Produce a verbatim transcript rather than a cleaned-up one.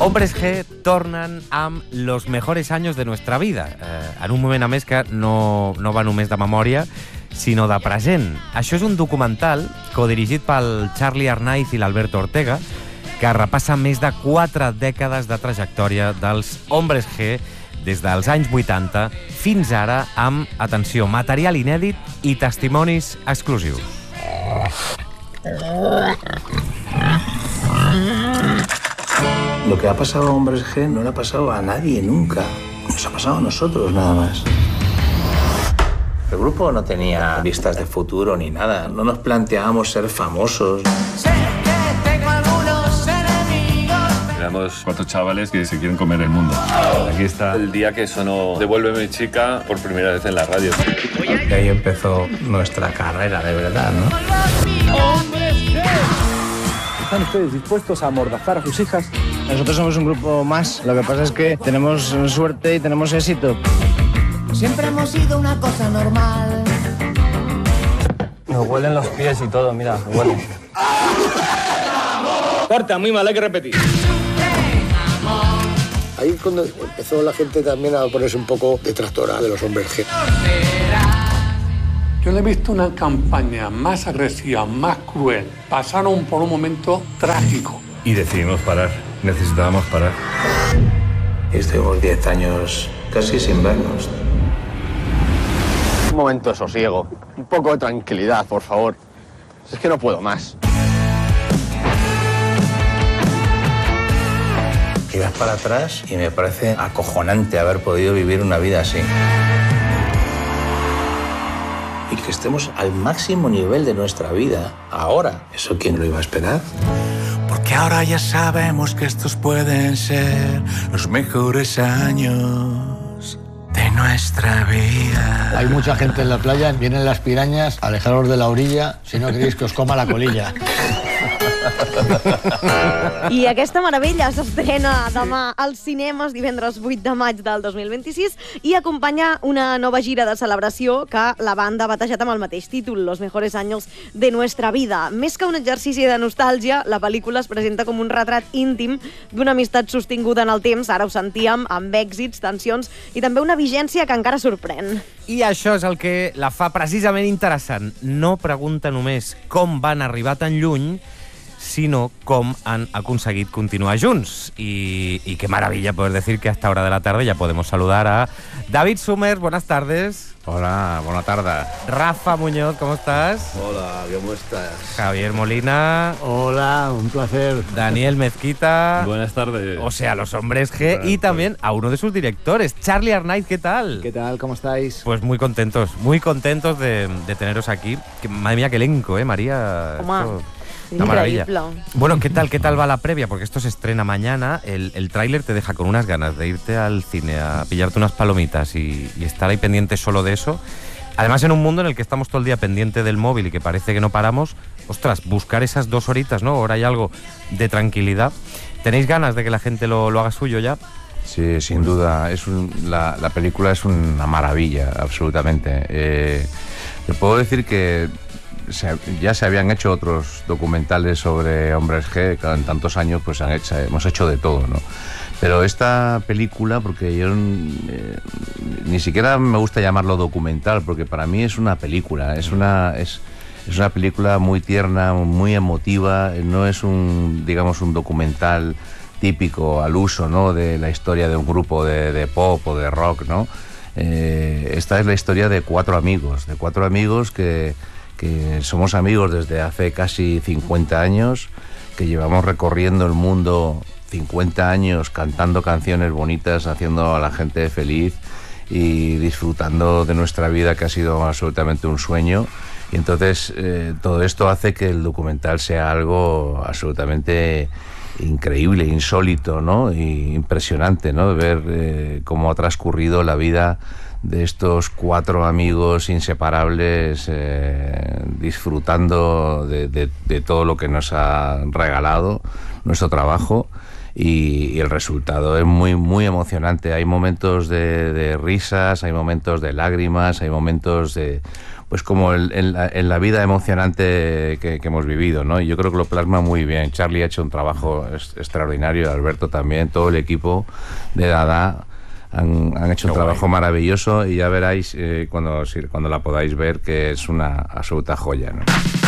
Hombres G tornen amb los mejores años de nuestra vida. Eh, en un moment, a més, que no, no va només de memòria, sinó de present. Això és un documental codirigit pel Charlie Arnaiz i l'Alberto Ortega, que repassa més de quatre dècades de trajectòria dels Hombres G des dels anys vuitanta fins ara, amb, atenció, material inèdit i testimonis exclusius. Lo que ha pasado a Hombres G no le ha pasado a nadie nunca. Nos ha pasado a nosotros nada más. El grupo no tenía vistas de futuro ni nada. No nos planteábamos ser famosos. Sé que tengo algunos enemigos. Éramos cuatro chavales que se quieren comer el mundo. Aquí está el día que sonó Devuélveme chica por primera vez en la radio. Y ahí empezó nuestra carrera de verdad, ¿no? ¡Hombres G! ¿Están ustedes dispuestos a amordazar a sus hijas? Nosotros somos un grupo más, lo que pasa es que tenemos suerte y tenemos éxito. Siempre hemos sido una cosa normal. Nos huelen los pies y todo, mira, huelen. Corta, muy mal, hay que repetir. Ahí es cuando empezó la gente también a ponerse un poco detractora de los Hombres G. Yo no he visto una campaña más agresiva, más cruel. Pasaron por un momento trágico. Y decidimos parar. Necesitábamos parar. Y estuvimos diez años casi sin vernos. Un momento de sosiego. Un poco de tranquilidad, por favor. Es que no puedo más. Y vas para atrás y me parece acojonante haber podido vivir una vida así. Y que estemos al máximo nivel de nuestra vida, ahora. ¿Eso quién lo iba a esperar? Porque ahora ya sabemos que estos pueden ser los mejores años de nuestra vida. Hay mucha gente en la playa, vienen las pirañas, alejaros de la orilla, si no queréis que os coma la colilla. I aquesta meravella s'estrena demà als cinemes, divendres vuit de maig del dos mil vint-i-sis, i acompanya una nova gira de celebració que la banda ha batejat amb el mateix títol, Los mejores años de nuestra vida. Més que un exercici de nostàlgia, la pel·lícula es presenta com un retrat íntim d'una amistat sostinguda en el temps, ara ho sentíem, amb èxits, tensions i també una vigència que encara sorprèn. I això és el que la fa precisament interessant. No pregunta només com van arribar tan lluny, sino com han aconseguit continuar junts. Y, y qué maravilla poder decir que a esta hora de la tarde ya podemos saludar a David Summers. Buenas tardes. Hola, buena tarde. Rafa Muñoz, ¿cómo estás? Hola, ¿cómo estás? Javier Molina. Hola, un placer. Daniel Mezquita. Buenas tardes. O sea, los Hombres G. Y también a uno de sus directores, Charlie Arnaiz. ¿Qué tal? ¿Qué tal? ¿Cómo estáis? Pues muy contentos, muy contentos de, de teneros aquí. Que, madre mía, qué elenco, ¿eh, María? Home, una maravilla. increíble. Bueno, ¿qué tal, qué tal va la previa? Porque esto se estrena mañana. El, el tráiler te deja con unas ganas de irte al cine a pillarte unas palomitas y, y estar ahí pendiente solo de eso. Además, en un mundo en el que estamos todo el día pendiente del móvil y que parece que no paramos, ostras, buscar esas dos horitas, ¿no? Ahora hay algo de tranquilidad. ¿Tenéis ganas de que la gente lo, lo haga suyo ya? Sí, sin duda. Es un, la, la película es una maravilla, absolutamente. Eh, te puedo decir que Se, ya se habían hecho otros documentales sobre Hombres G, que en tantos años pues han hecho, hemos hecho de todo, ¿no? Pero esta película, porque yo eh, ni siquiera me gusta llamarlo documental, porque para mí es una película, es una es, es una película muy tierna, muy emotiva, no es un, digamos, un documental típico al uso, ¿no?, de la historia de un grupo de, de pop o de rock, ¿no? Eh, esta es la historia de cuatro amigos, de cuatro amigos que que somos amigos desde hace casi cincuenta años, que llevamos recorriendo el mundo cincuenta años cantando canciones bonitas, haciendo a la gente feliz y disfrutando de nuestra vida, que ha sido absolutamente un sueño. Y entonces eh, todo esto hace que el documental sea algo absolutamente increíble, insólito, ¿no? Y impresionante, ¿no? Ver eh, cómo ha transcurrido la vida de estos cuatro amigos inseparables eh, disfrutando de, de, de todo lo que nos ha regalado nuestro trabajo. Y, y el resultado es muy muy emocionante. Hay momentos de, de risas, hay momentos de lágrimas, hay momentos de, pues como el, en, la, en la vida emocionante que, que hemos vivido, ¿no? Y yo creo que lo plasma muy bien. Charlie ha hecho un trabajo es, extraordinario, Alberto también, todo el equipo de Dada han, han hecho un trabajo maravilloso, y ya veréis eh, cuando, cuando la podáis ver, que es una absoluta joya, ¿no?